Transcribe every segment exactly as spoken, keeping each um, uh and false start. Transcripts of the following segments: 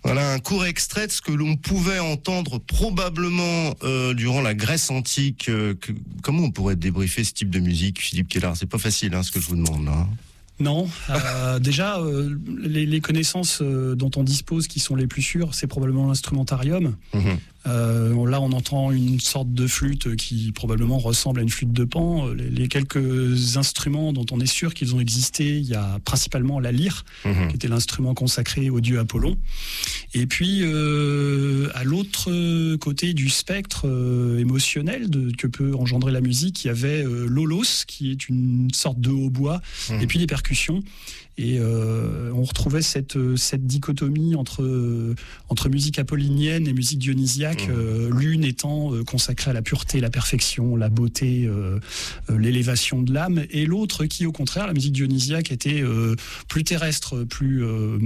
Voilà un court extrait de ce que l'on pouvait entendre probablement euh, durant la Grèce antique. Euh, que, comment on pourrait débriefer ce type de musique, Philippe Keller? C'est pas facile, hein, ce que je vous demande là. Non, euh, déjà euh, les, les connaissances euh, dont on dispose qui sont les plus sûres, c'est probablement l'instrumentarium. Mmh. Euh, là, on entend une sorte de flûte qui probablement ressemble à une flûte de Pan. Les, les quelques instruments dont on est sûr qu'ils ont existé, il y a principalement la lyre, mmh. qui était l'instrument consacré au dieu Apollon. Et puis, euh, à l'autre côté du spectre euh, émotionnel de, que peut engendrer la musique, il y avait euh, l'holos, qui est une sorte de hautbois, mmh. et puis les percussions. Et euh, on retrouvait cette, cette dichotomie entre, euh, entre musique apollinienne et musique dionysiaque, mmh. euh, l'une étant euh, consacrée à la pureté, la perfection, la beauté, euh, euh, l'élévation de l'âme, et l'autre qui, au contraire, la musique dionysiaque était euh, plus terrestre, plus, euh,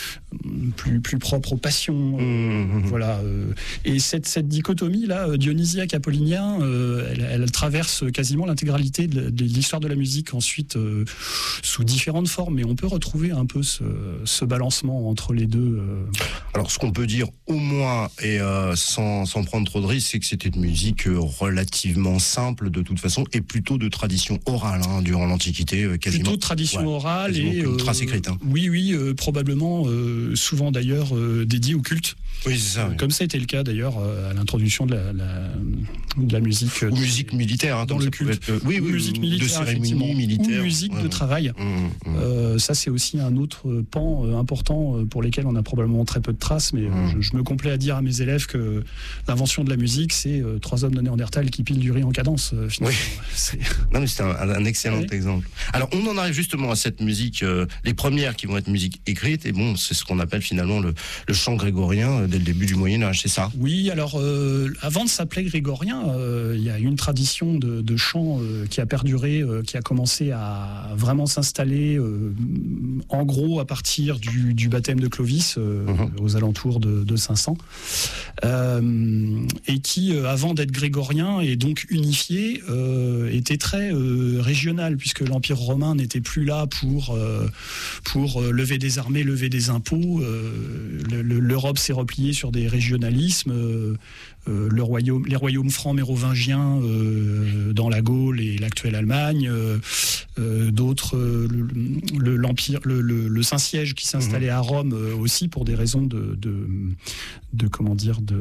plus, plus propre aux passions. Euh, mmh. Voilà. Euh, et cette, cette dichotomie-là, dionysiaque-apollinien, euh, elle, elle traverse quasiment l'intégralité de, de l'histoire de la musique, ensuite, euh, sous différentes formes, mais on peut retrouver un peu ce, ce balancement entre les deux. Euh... Alors, ce qu'on peut dire au moins, et euh, sans, sans prendre trop de risques, c'est que c'était une musique relativement simple de toute façon, et plutôt de tradition orale, hein, durant l'Antiquité, quasiment. Plutôt de tradition ouais, orale et une trace écrite. Hein. Oui, oui, euh, probablement, euh, souvent d'ailleurs euh, dédié au culte. Oui, c'est ça. Oui. Comme ça a été le cas d'ailleurs à l'introduction de la, la, de la musique. Ou musique militaire, hein, dans le culte. Être, oui, oui, musique militaire, de cérémonie militaire. Ou musique ouais, de ouais. travail. Mmh, mmh. Euh, ça, c'est aussi un autre pan euh, important euh, pour lesquels on a probablement très peu de traces, mais mmh. euh, je, je me complais à dire à mes élèves que l'invention de la musique, c'est euh, trois hommes de Néandertal qui pilent du riz en cadence. Euh, oui. C'est... Non, mais c'est un, un excellent oui. exemple. Alors, on en arrive justement à cette musique, euh, les premières qui vont être musique écrite, et bon, c'est ce qu'on appelle finalement le, le chant grégorien euh, dès le début du Moyen-Âge, c'est ça? Oui, alors, euh, avant de s'appeler grégorien, il euh, y a une tradition de, de chant euh, qui a perduré, euh, qui a commencé à vraiment s'installer euh, en gros à partir du, du baptême de Clovis, euh, mmh. aux alentours de, de cinq cents, euh, et qui, euh, avant d'être grégorien et donc unifié, euh, était très euh, régional, puisque l'Empire romain n'était plus là pour, euh, pour euh, lever des armées, lever des impôts. Euh, le, le, L'Europe s'est repliée sur des régionalismes. Euh, Euh, le royaume, les royaumes francs mérovingiens euh, dans la Gaule et l'actuelle Allemagne, euh, euh, d'autres, euh, le, l'empire, le, le, le Saint-Siège qui s'installait mmh. à Rome euh, aussi pour des raisons de, de, de comment dire, de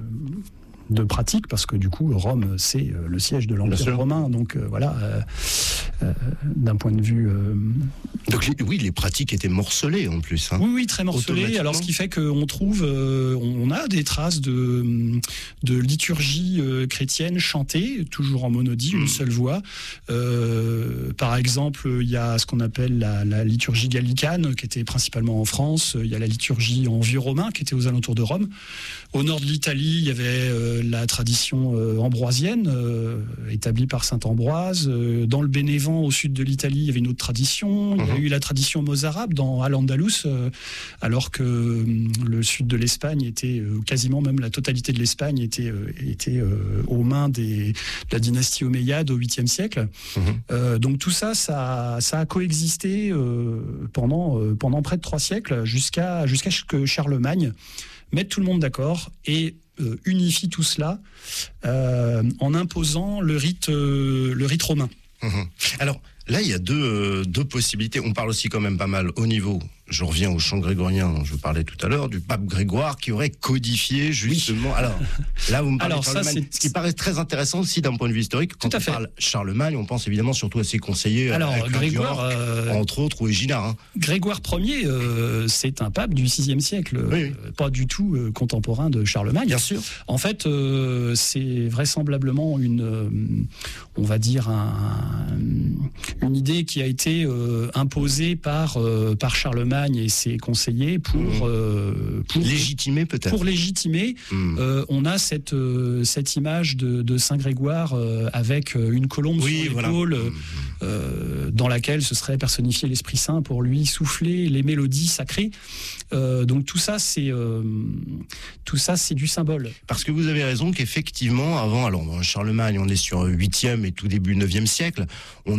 de pratique, parce que du coup Rome c'est le siège de l'Empire romain, donc euh, voilà, euh, euh, d'un point de vue euh... donc les, oui les pratiques étaient morcelées en plus, hein. oui oui très morcelées, alors ce qui fait qu'on trouve euh, on a des traces de, de liturgie euh, chrétienne chantée, toujours en monodie, mmh. une seule voix, euh, par exemple il y a ce qu'on appelle la, la liturgie gallicane qui était principalement en France, il y a la liturgie en vieux romain qui était aux alentours de Rome, au nord de l'Italie il y avait euh, la tradition euh, ambroisienne euh, établie par saint Ambroise. Euh, dans le Bénévent, au sud de l'Italie, il y avait une autre tradition. Il y a eu la tradition mozarabe dans Al-Andalus, euh, alors que euh, le sud de l'Espagne était, euh, quasiment même la totalité de l'Espagne était, euh, était euh, aux mains des, de la dynastie omeyyade au huitième siècle. Mmh. Euh, donc tout ça, ça, ça a coexisté euh, pendant, euh, pendant près de trois siècles, jusqu'à, jusqu'à ce que Charlemagne mette tout le monde d'accord et Euh, unifie tout cela euh, en imposant le rite, euh, le rite romain. Mmh. Alors là, il y a deux, euh, deux possibilités. On parle aussi quand même pas mal au niveau, je reviens au chant grégorien dont je parlais tout à l'heure, du pape Grégoire qui aurait codifié justement... Oui. Alors là, vous me parlez Alors, de Charlemagne, ça, ce qui paraît très intéressant aussi d'un point de vue historique. Quand tout à on fait. parle Charlemagne, on pense évidemment surtout à ses conseillers, Alors, à Grégoire, York, euh, entre autres, ou Éginard. Hein. Grégoire Ier, euh, c'est un pape du sixième siècle, oui, oui. Euh, pas du tout euh, contemporain de Charlemagne. Bien sûr. En fait, euh, c'est vraisemblablement une, euh, on va dire, un, une idée qui a été euh, imposée par, euh, par Charlemagne et ses conseillers pour, mmh. euh, pour légitimer peut-être. Pour légitimer, mmh. euh, on a cette, euh, cette image de, de Saint Grégoire euh, avec une colombe oui, sur l'épaule, voilà. euh, dans laquelle se serait personnifié l'Esprit Saint pour lui souffler les mélodies sacrées. Euh, donc tout ça, c'est euh, tout ça, c'est du symbole. Parce que vous avez raison qu'effectivement, avant, alors Charlemagne, on est sur huitième et tout début neuvième siècle, on a quand même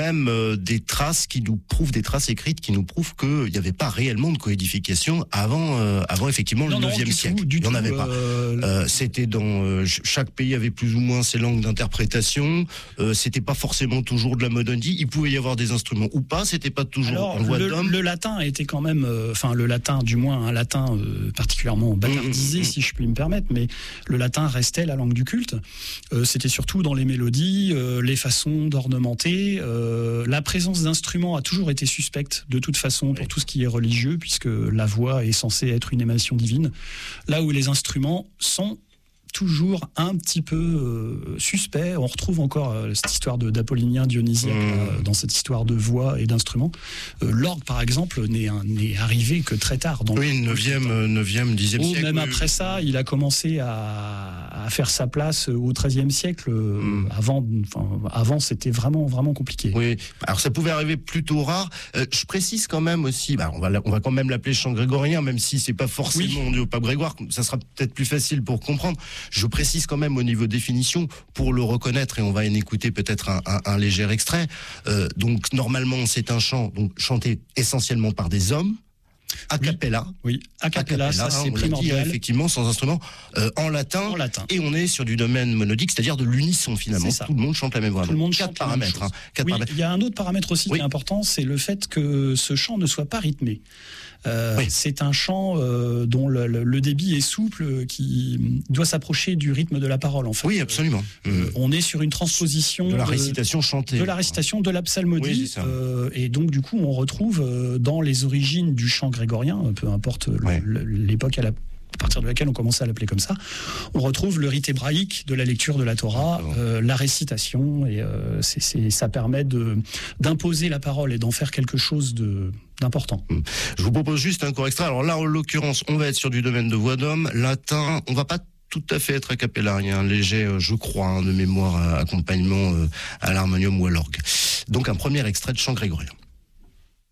même euh, des traces qui nous prouvent, des traces écrites qui nous prouvent qu'il n'y avait pas réellement de coédification avant, euh, avant effectivement non, le neuvième siècle. Tout, Il n'y en avait euh... pas. Euh, c'était dans euh, chaque pays avait plus ou moins ses langues d'interprétation. Euh, c'était pas forcément toujours de la monodie. Il pouvait y avoir des instruments ou pas. C'était pas toujours Alors, en voix le, d'homme. Le latin était quand même, enfin euh, le latin, du moins un latin euh, particulièrement bâtardisé, mmh, si je puis me permettre, mais le latin restait la langue du culte. Euh, c'était surtout dans les mélodies, euh, les façons d'ornementer. Euh, la présence d'instruments a toujours été suspecte de toute façon pour oui. tout ce qui est religieux, puisque la voix est censée être une émanation divine. Là où les instruments sont toujours un petit peu euh, suspect. On retrouve encore euh, cette histoire de, d'apollinien dionysiaque mmh. euh, dans cette histoire de voix et d'instruments. Euh, l'orgue, par exemple, n'est, un, n'est arrivé que très tard. Dans oui, neuvième, neuvième, dixième Ou siècle. Même oui, après oui. ça, il a commencé à, à faire sa place au treizième siècle. Mmh. Avant, enfin, avant, c'était vraiment, vraiment compliqué. Oui, alors ça pouvait arriver plutôt rare. Euh, je précise quand même aussi, bah, on, va, on va quand même l'appeler chant grégorien, même si c'est pas forcément oui. au pape Grégoire, ça sera peut-être plus facile pour comprendre. Je précise quand même au niveau définition, pour le reconnaître, et on va en écouter peut-être un, un, un léger extrait. Euh, donc normalement, c'est un chant donc, chanté essentiellement par des hommes, a cappella. Oui, a cappella, ça c'est primordial. Dit, effectivement, sans instrument, euh, en latin, en latin. Et on est sur du domaine monodique, c'est-à-dire de l'unisson finalement. Tout le monde chante la même voix. Tout le monde Quatre chante paramètres. Hein, quatre oui, paramètres. Il y a un autre paramètre aussi oui. qui est important, c'est le fait que ce chant ne soit pas rythmé. Euh, oui. C'est un chant euh, dont le, le, le débit est souple, qui doit s'approcher du rythme de la parole. En fait. Oui, absolument. Euh, mmh. On est sur une transposition de la récitation de, chantée, de la récitation de la psalmodie, oui, euh, et donc du coup on retrouve euh, dans les origines du chant grégorien, peu importe ouais. le, l'époque à la à partir de laquelle on commençait à l'appeler comme ça, on retrouve le rite hébraïque de la lecture de la Torah, euh, la récitation, et euh, c'est, c'est, ça permet de, d'imposer la parole et d'en faire quelque chose de, d'important. Je vous propose juste un court extrait. Alors là, en l'occurrence, on va être sur du domaine de voix d'homme, latin, on va pas tout à fait être a cappella, il y a un léger, je crois, hein, de mémoire, accompagnement à l'harmonium ou à l'orgue. Donc un premier extrait de chant grégorien.